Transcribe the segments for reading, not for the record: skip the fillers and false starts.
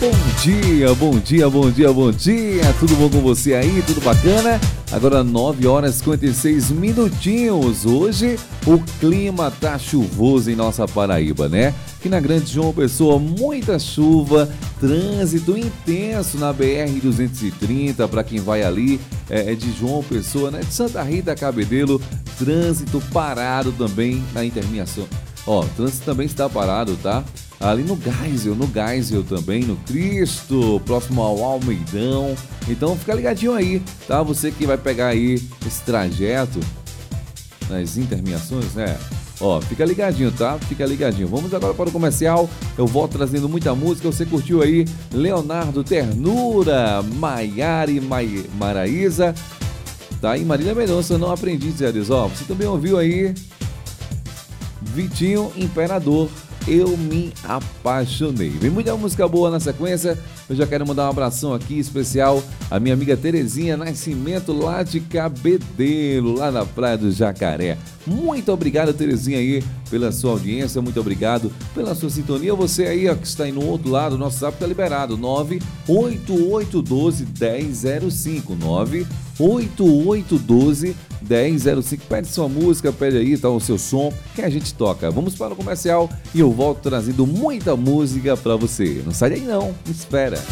Bom dia, bom dia. Tudo bom com você aí? Tudo bacana? Agora 9 horas e 56 minutinhos. Hoje o clima tá chuvoso em nossa Paraíba, né? Aqui na Grande João Pessoa, muita chuva, trânsito intenso na BR-230 para quem vai ali de João Pessoa, né? De Santa Rita a Cabedelo, trânsito parado também na interminação. Ó, o trânsito também está parado, tá? Ali no Geisel também, no Cristo, próximo ao Almeidão. Então fica ligadinho aí, tá? Você que vai pegar aí esse trajeto nas interminações, né? Ó, fica ligadinho, tá? Fica ligadinho. Vamos agora para o comercial. Eu volto trazendo muita música. Você curtiu aí Leonardo Ternura, Maiara e Maraísa, tá? E Marília Mendonça, Não Aprendi, Zé. Ó, você também ouviu aí Vitinho Imperador, Eu Me Apaixonei. Vem muita música boa na sequência. Eu já quero mandar um abração aqui especial à minha amiga Terezinha Nascimento, lá de Cabedelo, lá na Praia do Jacaré. Muito obrigado, Terezinha, aí, pela sua audiência. Muito obrigado pela sua sintonia. Você aí, ó, que está aí no outro lado, nosso zap está liberado, 98812-1005, 98812-1005. Pede sua música, pede aí, tá, o seu som, que a gente toca. Vamos para o comercial e eu volto trazendo muita música para você. Não sai daí não, me espera.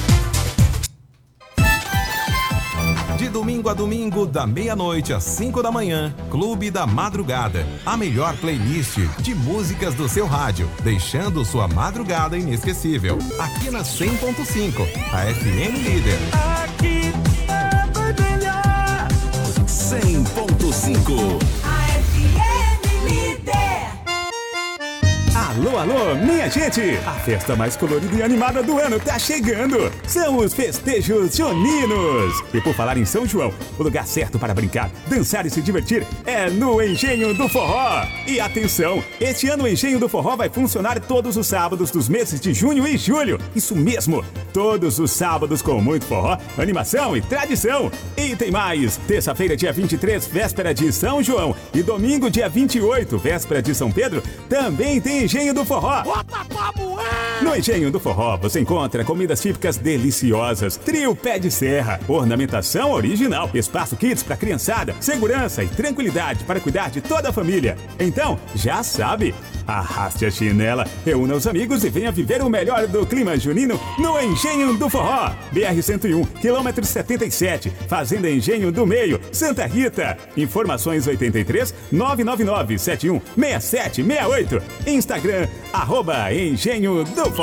De domingo a domingo, da meia-noite às 5 da manhã, Clube da Madrugada. A melhor playlist de músicas do seu rádio, deixando sua madrugada inesquecível. Aqui na 100.5, a FM Líder. Aqui vai brilhar 100.5. a FM Líder. Alô, alô, minha gente! A festa mais colorida e animada do ano tá chegando! São os festejos juninos! E por falar em São João, o lugar certo para brincar, dançar e se divertir é no Engenho do Forró! E atenção, este ano o Engenho do Forró vai funcionar todos os sábados dos meses de junho e julho! Isso mesmo! Todos os sábados com muito forró, animação e tradição! E tem mais! Terça-feira, dia 23, véspera de São João, e domingo, dia 28, véspera de São Pedro, também tem Engenho do Forró. Bota pra moer! No Engenho do Forró você encontra comidas típicas deliciosas, trio pé de serra, ornamentação original, espaço kids para criançada, segurança e tranquilidade para cuidar de toda a família. Então, já sabe, arraste a chinela, reúna os amigos e venha viver o melhor do clima junino no Engenho do Forró. BR-101, quilômetro 77, Fazenda Engenho do Meio, Santa Rita. Informações 83 999 71 6768. Instagram, @Engenho do Forró.